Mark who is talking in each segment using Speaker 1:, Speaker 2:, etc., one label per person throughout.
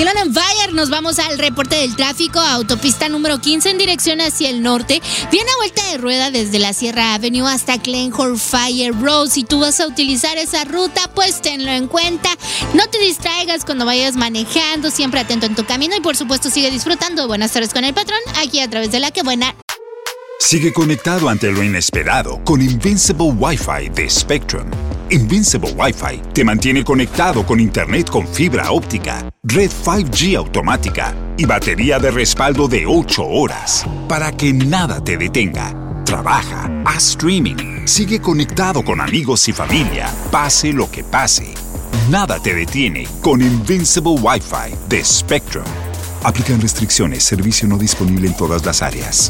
Speaker 1: Inland Empire, nos vamos al reporte del tráfico. Autopista número 15 en dirección hacia el norte. Viene a vuelta de rueda desde la Sierra Avenue hasta Glencore Fire Road. Si tú vas a utilizar esa ruta, pues tenlo en cuenta. No te distraigas cuando vayas manejando. Siempre atento en tu camino y por supuesto sigue disfrutando de Buenas Tardes con el Patrón aquí a través de La Que Buena.
Speaker 2: Sigue conectado ante lo inesperado con Invincible Wi-Fi de Spectrum. Invincible Wi-Fi te mantiene conectado con internet con fibra óptica, red 5G automática y batería de respaldo de 8 horas para que nada te detenga. Trabaja, haz streaming, sigue conectado con amigos y familia, pase lo que pase. Nada te detiene con Invincible Wi-Fi de Spectrum. Aplican restricciones, servicio no disponible en todas las áreas.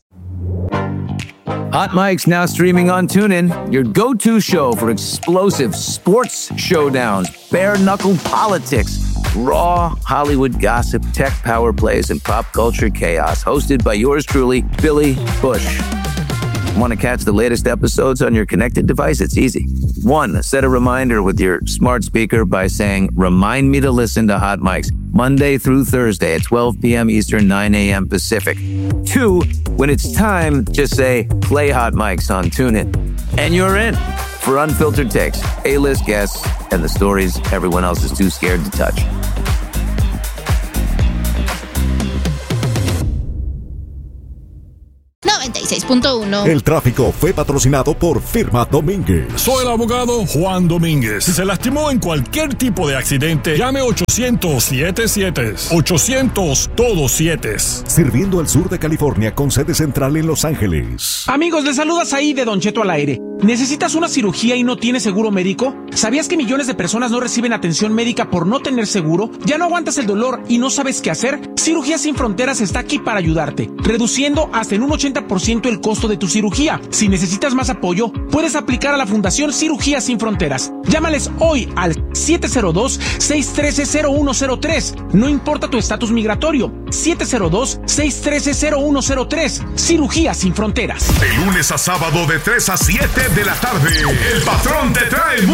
Speaker 3: Hot Mic's now streaming on TuneIn, your go-to show for explosive sports showdowns, bare-knuckle politics, raw Hollywood gossip, tech power plays, and pop culture chaos. Hosted by yours truly, Billy Bush. Want to catch the latest episodes on your connected device? It's easy. 1. Set a reminder with your smart speaker by saying, "Remind me to listen to Hot Mics Monday through Thursday at 12 p.m. Eastern, 9 a.m. Pacific." 2. When it's time, just say, "Play Hot Mics on TuneIn." And you're in for unfiltered takes, A-list guests, and the stories everyone else is too scared to touch.
Speaker 4: El tráfico fue patrocinado por Firma Domínguez.
Speaker 5: Soy el abogado Juan Domínguez. Si se lastimó en cualquier tipo de accidente, llame 800-77. 800 todos 7.
Speaker 4: Sirviendo al sur de California con sede central en Los Ángeles.
Speaker 6: Amigos, les saludas ahí de Don Cheto al aire. ¿Necesitas una cirugía y no tienes seguro médico? ¿Sabías que millones de personas no reciben atención médica por no tener seguro? ¿Ya no aguantas el dolor y no sabes qué hacer? Cirugías Sin Fronteras está aquí para ayudarte, reduciendo hasta en un 80% el costo de tu cirugía. Si necesitas más apoyo, puedes aplicar a la Fundación Cirugías Sin Fronteras. Llámales hoy al 702-613-0103. No importa tu estatus migratorio. 702-613-0103. Cirugías Sin Fronteras.
Speaker 7: De lunes a sábado de 3 a 7 de la tarde, el patrón te trae